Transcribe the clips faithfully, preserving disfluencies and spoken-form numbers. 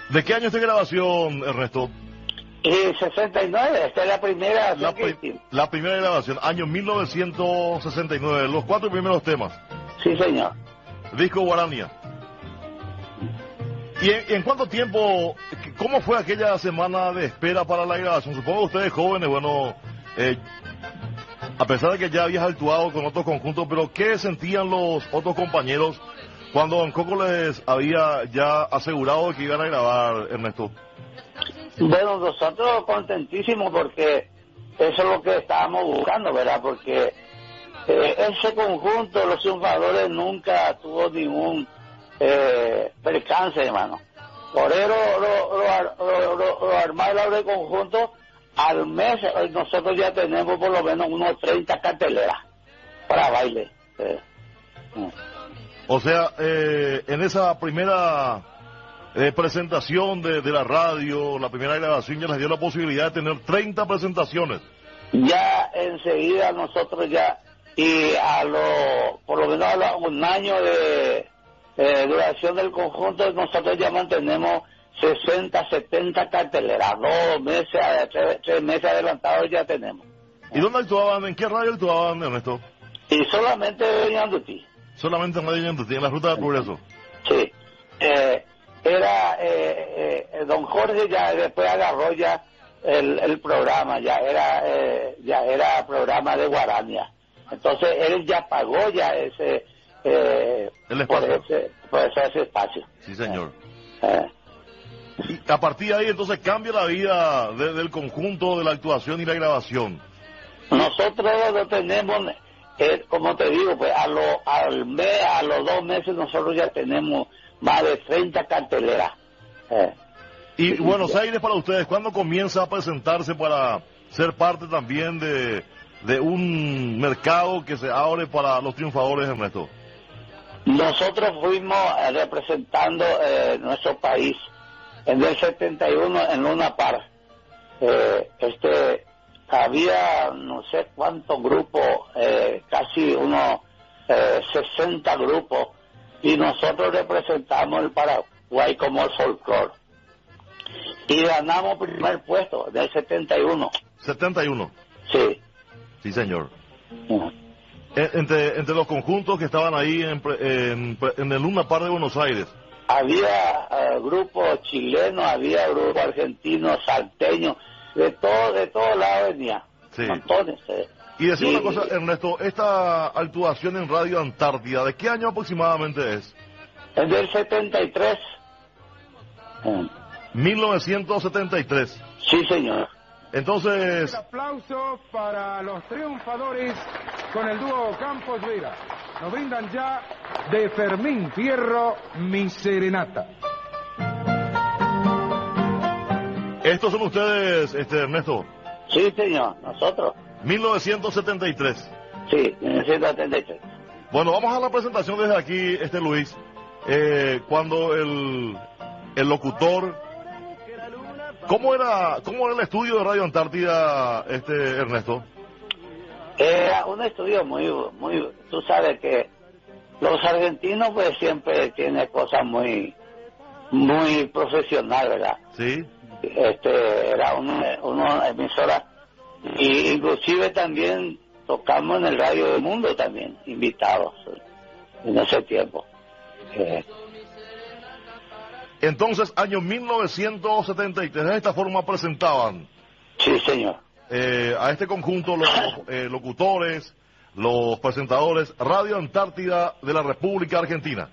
¿De qué año es de grabación, Ernesto? Y sesenta y nueve, esta es la primera. La, pri la primera grabación, año mil novecientos sesenta y nueve, los cuatro primeros temas. Sí, señor. Disco Guarania. ¿Y en, en cuánto tiempo, cómo fue aquella semana de espera para la grabación? Supongo que ustedes jóvenes, bueno, eh, a pesar de que ya habías actuado con otros conjuntos, pero ¿qué sentían los otros compañeros cuando Don Coco les había ya asegurado que iban a grabar, Ernesto? Bueno, nosotros contentísimos porque eso es lo que estábamos buscando, ¿verdad? Porque eh, ese conjunto, los triunfadores, nunca tuvo ningún eh, percance, hermano. Por eso lo, lo, lo, lo, lo armaron de conjunto, al mes nosotros ya tenemos por lo menos unos treinta carteleras para baile. Eh. O sea, eh, en esa primera eh, presentación de, de la radio, la primera grabación ya les dio la posibilidad de tener treinta presentaciones. Ya enseguida nosotros ya, y a lo, por lo menos a lo, un año de eh, duración del conjunto, nosotros ya mantenemos sesenta, setenta carteleras, dos meses, tres, tres meses adelantados ya tenemos. ¿Y dónde actuaban? ¿En qué radio actuaban, Ernesto? Y solamente de Ñandutí. Solamente en Radio Ñandutí, en la Ruta del Progreso. Sí. Eh, era, eh, eh, don Jorge ya después agarró ya el, el programa, ya era eh, ya era programa de Guarania. Entonces él ya pagó ya ese, eh, el espacio. Por ese, por ese, ese espacio. Sí, señor. Eh. Y a partir de ahí entonces cambia la vida de, del conjunto de la actuación y la grabación. Nosotros lo tenemos, eh, como te digo, pues a lo, al mes, a los dos meses nosotros ya tenemos más de treinta carteleras. Eh. Y Buenos Aires para ustedes, ¿cuándo comienza a presentarse para ser parte también de, de un mercado que se abre para los triunfadores, Ernesto? Nosotros fuimos eh, representando eh, nuestro país en el setenta y uno en Luna Park. Eh, este, había no sé cuántos grupos, eh, casi unos eh, sesenta grupos, y nosotros representamos el Paraguay como el folclore. Y ganamos primer puesto del setenta y uno. setenta y uno. Sí. Sí, señor. Uh-huh. Entre, entre los conjuntos que estaban ahí en, en, en el Luna Park de Buenos Aires. Había uh, grupos chilenos, había grupos argentinos, salteños, de todo, de todos lados venía. Sí. Montones. Eh. Y decir y, una cosa, Ernesto, esta actuación en Radio Antártida, ¿de qué año aproximadamente es? Es del setenta y tres. Uh. mil novecientos setenta y tres. Sí, señor. Entonces... Un aplauso para los triunfadores con el dúo Campos Vera. Nos brindan ya de Fermín Fierro, Mi Serenata. ¿Estos son ustedes, este Ernesto? Sí, señor, nosotros. mil novecientos setenta y tres. Sí, mil novecientos setenta y tres. Bueno, vamos a la presentación desde aquí, este Luis. Eh, cuando el, el locutor... ¿Cómo era, cómo era el estudio de Radio Antártida, este Ernesto? Era un estudio muy, muy, tú sabes que los argentinos pues siempre tienen cosas muy, muy profesional, ¿verdad? Sí. Este, era una, una emisora, y inclusive también tocamos en el Radio del Mundo también, invitados en ese tiempo. Eh, Entonces, año mil novecientos setenta y tres, de esta forma presentaban. Sí, señor. Eh, a este conjunto, los eh, locutores, los presentadores, Radio Antártida de la República Argentina.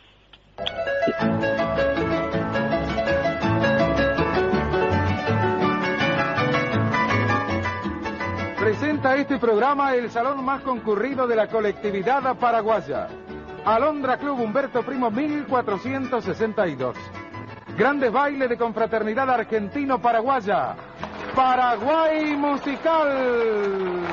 Presenta este programa el salón más concurrido de la colectividad paraguaya. Alondra Club Humberto Primo mil cuatrocientos sesenta y dos. Grandes bailes de confraternidad argentino-paraguaya. Paraguay Musical.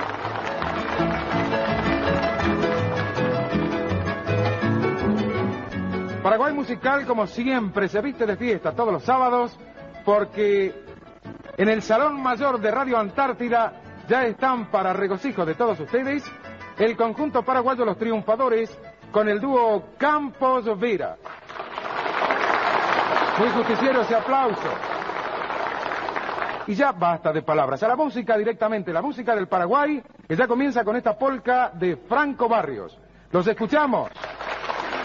Paraguay Musical, como siempre, se viste de fiesta todos los sábados, porque en el Salón Mayor de Radio Antártida ya están, para regocijo de todos ustedes, el conjunto paraguayo Los Triunfadores, con el dúo Campos Vera. Muy justiciero ese aplauso. Y ya basta de palabras. A la música directamente, la música del Paraguay, que ya comienza con esta polca de Franco Barrios. Los escuchamos.